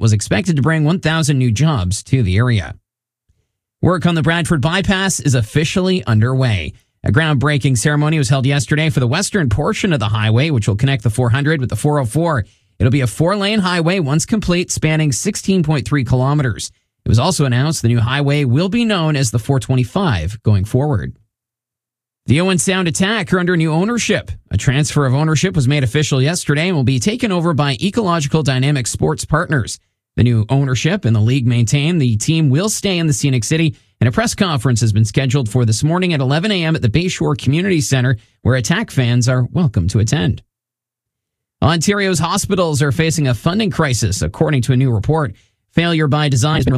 was expected to bring 1,000 new jobs to the area. Work on the Bradford Bypass is officially underway. A groundbreaking ceremony was held yesterday for the western portion of the highway, which will connect the 400 with the 404. It'll be a 4-lane highway once complete, spanning 16.3 kilometers. It was also announced the new highway will be known as the 425 going forward. The Owen Sound Attack are under new ownership. A transfer of ownership was made official yesterday and will be taken over by Ecological Dynamic Sports Partners. The new ownership and the league maintain the team will stay in the Scenic City, and a press conference has been scheduled for this morning at 11 a.m. at the Bayshore Community Center, where Attack fans are welcome to attend. Ontario's hospitals are facing a funding crisis, according to a new report. Failure by design has been